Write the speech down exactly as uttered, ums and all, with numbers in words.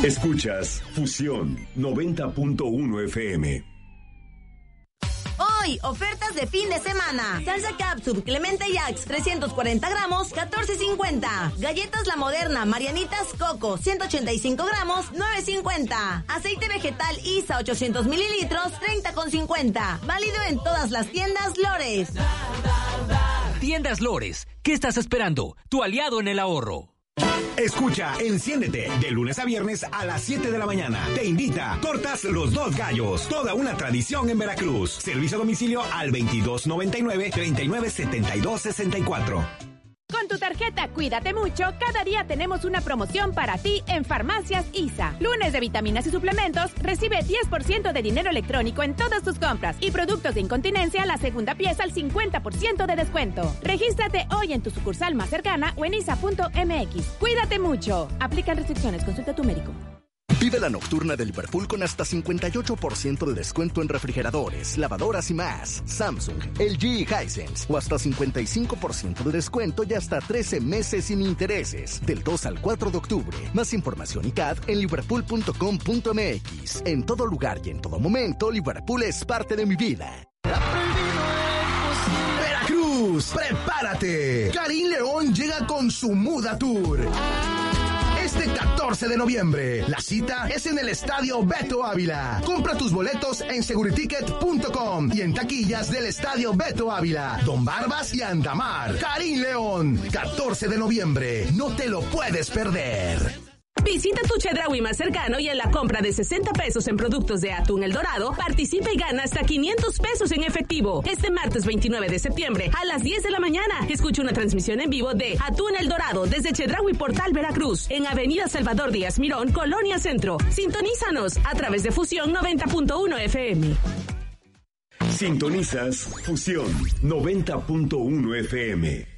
Escuchas Fusión noventa punto uno F M. Hoy, ofertas de fin de semana. Salsa Capsule Clemente Jax, trescientos cuarenta gramos, catorce cincuenta. Galletas La Moderna Marianitas Coco, ciento ochenta y cinco gramos, nueve cincuenta. Aceite vegetal Isa, ochocientos mililitros, treinta cincuenta. Válido en todas las tiendas Lores. Tiendas Lores, ¿qué estás esperando? Tu aliado en el ahorro. Escucha, enciéndete, de lunes a viernes a las siete de la mañana. Te invita, Tortas Los Dos Gallos, toda una tradición en Veracruz. Servicio a domicilio al veintidós noventa y nueve, treinta y nueve setenta y dos sesenta y cuatro. Con tu tarjeta Cuídate Mucho, cada día tenemos una promoción para ti en Farmacias ISA. Lunes de vitaminas y suplementos, recibe diez por ciento de dinero electrónico en todas tus compras. Y productos de incontinencia, la segunda pieza al cincuenta por ciento de descuento. Regístrate hoy en tu sucursal más cercana o en isa punto m x. Cuídate mucho. Aplican restricciones, consulta a tu médico. Vive la nocturna de Liverpool con hasta cincuenta y ocho por ciento de descuento en refrigeradores, lavadoras y más. Samsung, L G y Hisense. O hasta cincuenta y cinco por ciento de descuento y hasta trece meses sin intereses. Del dos al cuatro de octubre. Más información y C A D en liverpool punto com punto m x. En todo lugar y en todo momento, Liverpool es parte de mi vida. Veracruz, prepárate. Karim León llega con su Muda Tour. Este catorce de noviembre, la cita es en el Estadio Beto Ávila. Compra tus boletos en seguriticket punto com y en taquillas del Estadio Beto Ávila, Don Barbas y Andamar. Karim León, catorce de noviembre, no te lo puedes perder. Visita tu Chedraui más cercano y en la compra de sesenta pesos en productos de atún El Dorado, participa y gana hasta quinientos pesos en efectivo. Este martes veintinueve de septiembre a las diez de la mañana, escucha una transmisión en vivo de Atún El Dorado desde Chedraui Portal Veracruz, en Avenida Salvador Díaz Mirón, Colonia Centro. Sintonízanos a través de Fusión noventa punto uno F M. Sintonizas Fusión noventa punto uno F M.